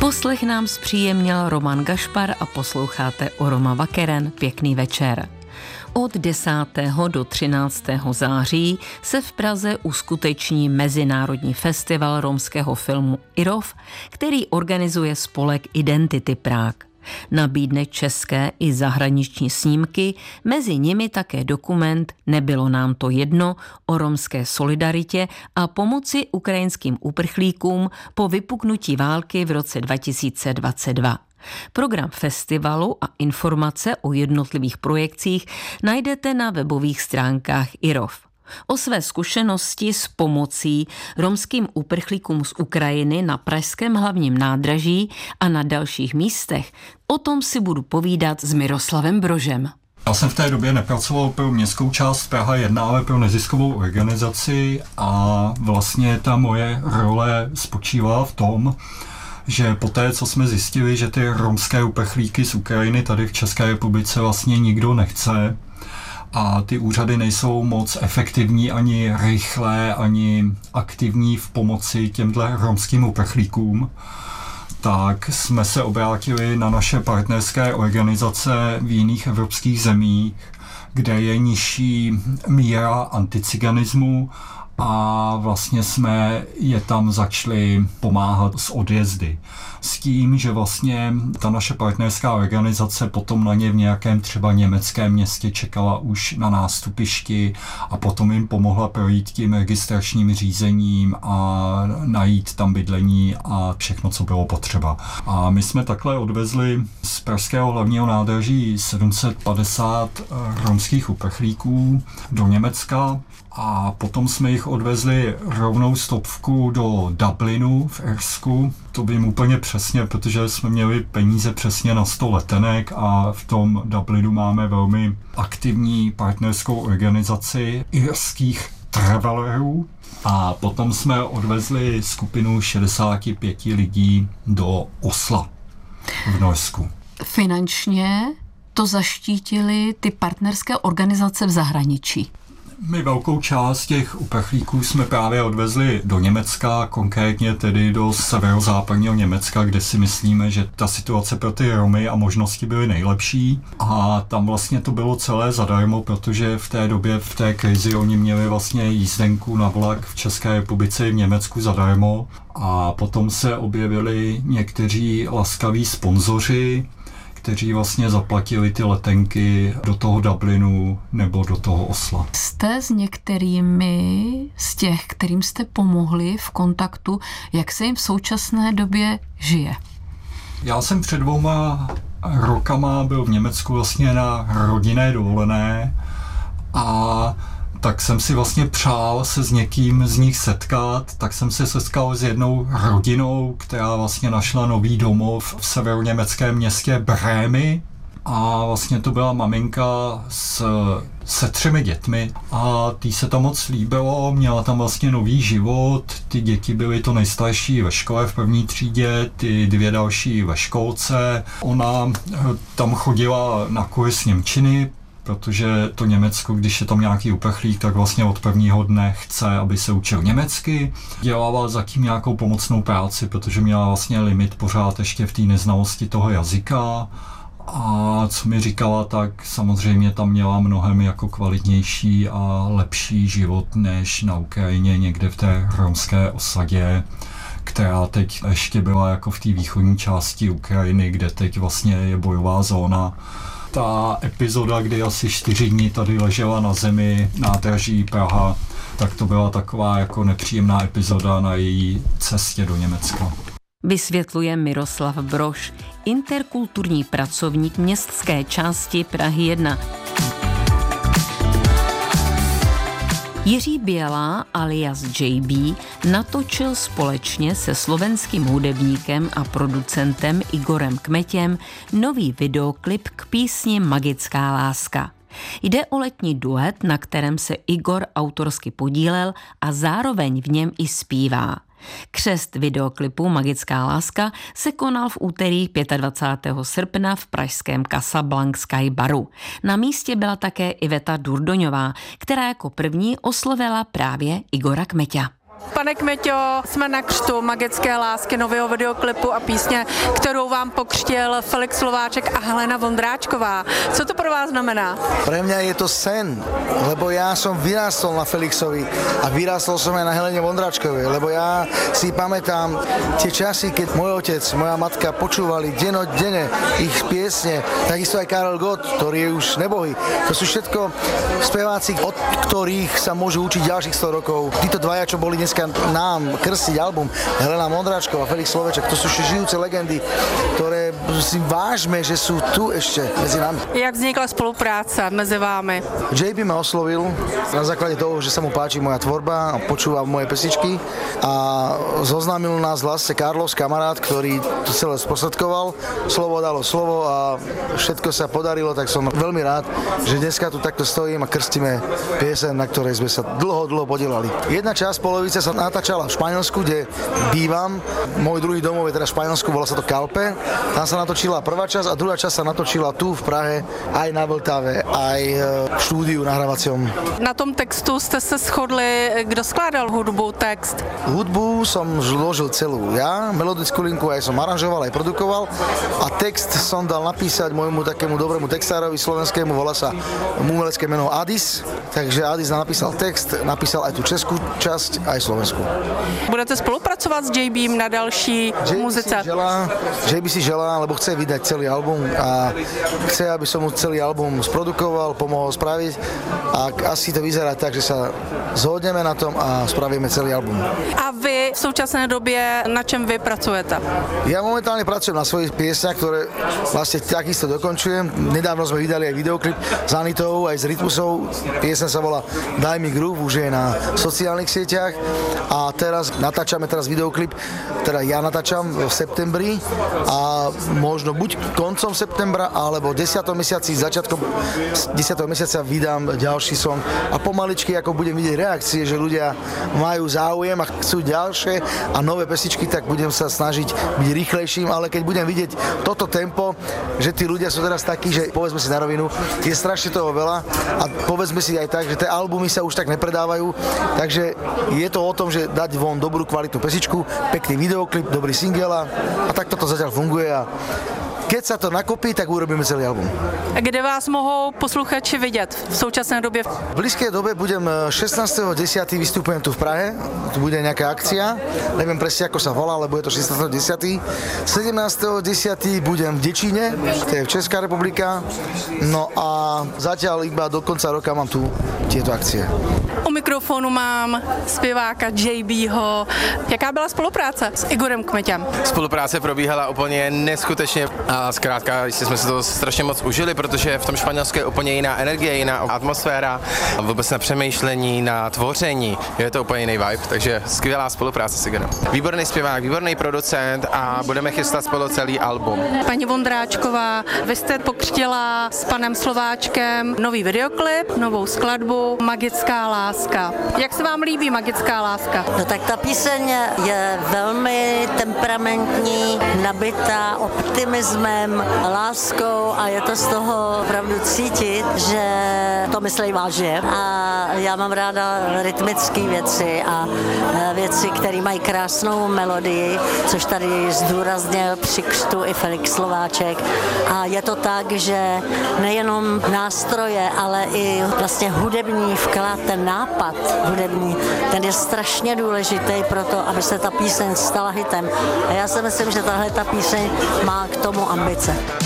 Poslech nám zpříjemnil Roman Gašpar a posloucháte o Roma Vakeren. Pěkný večer. Od 10. do 13. září se v Praze uskuteční Mezinárodní festival romského filmu IROF, který organizuje spolek Identity Prague. Nabídne české i zahraniční snímky, mezi nimi také dokument Nebylo nám to jedno o romské solidaritě a pomoci ukrajinským uprchlíkům po vypuknutí války v roce 2022. Program festivalu a informace o jednotlivých projekcích najdete na webových stránkách IROF. O své zkušenosti s pomocí romským uprchlíkům z Ukrajiny na pražském hlavním nádraží a na dalších místech, o tom si budu povídat s Miroslavem Brožem. Já jsem v té době nepracoval pro městskou část Praha 1, ale pro neziskovou organizaci a vlastně ta moje role spočívala v tom, že poté, co jsme zjistili, že ty romské uprchlíky z Ukrajiny tady v České republice vlastně nikdo nechce, a ty úřady nejsou moc efektivní, ani rychlé, ani aktivní v pomoci těmhle romským uprchlíkům, tak jsme se obrátili na naše partnerské organizace v jiných evropských zemích, kde je nižší míra anticiganismu a vlastně jsme je tam začali pomáhat s odjezdy. S tím, že vlastně ta naše partnerská organizace potom na ně v nějakém třeba německém městě čekala už na nástupišti a potom jim pomohla projít tím registračním řízením a najít tam bydlení a všechno, co bylo potřeba. A my jsme takhle odvezli z pražského hlavního nádraží 750 romských uprchlíků do Německa a potom jsme jich odvezli rovnou stopku do Dublinu v Irsku. To vím úplně přesně, protože jsme měli peníze přesně na 100 letenek a v tom Dublinu máme velmi aktivní partnerskou organizaci irských travelerů. A potom jsme odvezli skupinu 65 lidí do Osla v Norsku. Finančně to zaštítili ty partnerské organizace v zahraničí. My velkou část těch uprchlíků jsme právě odvezli do Německa, konkrétně tedy do severozápadního Německa, kde si myslíme, že ta situace pro ty Romy a možnosti byly nejlepší. A tam vlastně to bylo celé zadarmo, protože v té době, v té krizi, oni měli vlastně jízdenku na vlak v České republice i v Německu zadarmo. A potom se objevili někteří laskaví sponzoři, kteří vlastně zaplatili ty letenky do toho Dublinu nebo do toho Osla. Jste s některými z těch, kterým jste pomohli, v kontaktu, jak se jim v současné době žije? Já jsem před 2 rokama byl v Německu vlastně na rodinné dovolené a tak jsem si vlastně přál se s někým z nich setkat, tak jsem se setkal s jednou rodinou, která vlastně našla nový domov v severoněmeckém městě Brémy a vlastně to byla maminka se 3 dětmi a tý se tam moc líbilo, měla tam vlastně nový život, ty děti byly to nejstarší ve škole v 1. třídě, ty 2 další ve školce, ona tam chodila na kurz němčiny, protože to Německo, když je tam nějaký uprchlík, tak vlastně od prvního dne chce, aby se učil německy. Dělala zatím nějakou pomocnou práci, protože měla vlastně limit pořád ještě v té neznalosti toho jazyka. A co mi říkala, tak samozřejmě tam měla mnohem jako kvalitnější a lepší život než na Ukrajině, někde v té romské osadě, která teď ještě byla jako v té východní části Ukrajiny, kde teď vlastně je bojová zóna. Ta epizoda, kdy asi 4 dny tady ležela na zemi nádraží Praha, tak to byla taková jako nepříjemná epizoda na její cestě do Německa. Vysvětluje Miroslav Brož, interkulturní pracovník městské části Prahy 1. Jiří Bělá alias JB natočil společně se slovenským hudebníkem a producentem Igorem Kmetěm nový videoklip k písni Magická láska. Jde o letní duet, na kterém se Igor autorsky podílel a zároveň v něm i zpívá. Křest videoklipu Magická láska se konal v úterý 25. srpna v pražském Casablanca Sky baru. Na místě byla také Iveta Durdoňová, která jako první oslovila právě Igora Kmeťa. Pane Kmeťo, jsme na křtu Magické lásky, nového videoklipu a písně, kterou vám pokřtil Felix Slováček a Helena Vondráčková. Co to pro vás znamená? Pre mňa je to sen, lebo ja som vyrástol na Felixovi a vyrástol som aj na Helene Vondráčkovej, lebo ja si pamätám tie časy, keď môj otec, moja matka počúvali dennodenne ich piesne, takisto aj Karel Gott, ktorý je už nebohý. To sú všetko speváci, od ktorých sa môžu učiť ďalších 100 rokov. Títo dvaja, čo boli dneska nám krstiť album, Helena Vondráčková a Felix Slováček, to sú žijúce legendy, ktoré si vážme, že sú tu ešte medzi nami. Jak vznikla spolupráca mezi vámi? JB ma oslovil na základe toho, že sa mu páči moja tvorba a počúva moje pesničky a zoznámil nás vlastne Carlos, kamarát, ktorý to celé sprostredkoval. Slovo dalo slovo a všetko sa podarilo, tak som veľmi rád, že dneska tu takto stojím a krstíme pieseň, na ktorej sme sa dlho podielali. Jedna časť polovice sa natáčala v Španielsku, kde bývam. Môj druhý domov je teda v Španielsku, volá sa to Calpe. Tam sa natočila prvá časť a druhá časť sa natočila tu v Prahe, aj na Vltave, aj v štúdiu nahrávacom. Na tom textu jste se shodli, kdo skládal hudbu, text? Hudbu som zložil celú ja, melodickú linku aj som aranžoval, aj produkoval a text som dal napísať môjmu takému dobrému textárovi slovenskému, volá sa umelecké meno Adis, takže Adis napísal text, napísal aj tú českú časť, aj slovenskú. Budete spolupracovat s JBím na další muzice? JB si želá, lebo chce vydať celý album a chce, aby som mu celý album sprodukoval, pomohol spraviť a asi to vyzerá tak, že sa zhodneme na tom a spravíme celý album. A vy v současné době na čem vy pracujete? Ja momentálne pracujem na svojich piesňach, ktoré vlastne takisto dokončujem. Nedávno sme vydali aj videoklip s Anitou, aj s Rytmusou. Piesňa sa volá Daj mi groove, už je na sociálnych sieťach a teraz natáčame videoklip, teda ja natáčam v septembri a možno buď koncom septembra alebo 10. mesiaci, začiatkom 10. mesiaca vydám ďalší song a pomaličky, ako budem vidieť reakcie, že ľudia majú záujem a chcú ďalšie a nové pesničky, tak budem sa snažiť byť rýchlejším, ale keď budem vidieť toto tempo, že tí ľudia sú teraz takí, že povedzme si na rovinu, je strašne toho veľa a povedzme si aj tak, že tie albumy sa už tak nepredávajú, takže je to o tom, že dať von dobrú kvalitnú pesničku, pekný videoklip, dobrý single a tak toto zatiaľ funguje a keď sa to nakopí, tak urobíme celý album. A kde vás mohou posluchači vidět v současné době? V blízkej dobe budem 16.10. vystupujem tu v Prahe, tu bude nejaká akcia, neviem presne ako sa volá, lebo je to 16.10. 17.10. budem v Dečíne, to je Česká republika, no a zatiaľ iba do konca roka mám tu tieto akcie. U mikrofonu mám zpěváka JBho. Jaká byla spolupráce s Igorem Kmeťem? Spolupráce probíhala úplně neskutečně a zkrátka jsme si to strašně moc užili, protože v tom Španělsku je úplně jiná energie, jiná atmosféra, vůbec na přemýšlení, na tvoření. Je to úplně jiný vibe, takže skvělá spolupráce s Igorem. Výborný zpěvák, výborný producent a budeme chystat spolu celý album. Paní Vondráčková, vy jste pokřtila s panem Slováčkem nový videoklip, novou skladbu Magická láska. Jak se vám líbí Magická láska? No tak ta píseň je velmi temperamentní, nabitá optimismem, láskou a je to z toho opravdu cítit, že to myslí vážně. A já mám ráda rytmické věci a věci, které mají krásnou melodii, což tady zdůraznil při křtu i Felix Slováček. A je to tak, že nejenom nástroje, ale i vlastně hudební vklad, ten nápad hudební, ten je strašně důležitý pro to, aby se ta píseň stala hitem. A já si myslím, že tahle ta píseň má k tomu ambice.